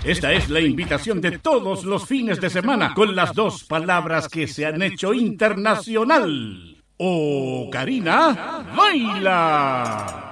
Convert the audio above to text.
Esta es la invitación de todos los fines de semana con las dos palabras que se han hecho internacional. ¡Ocarina, baila!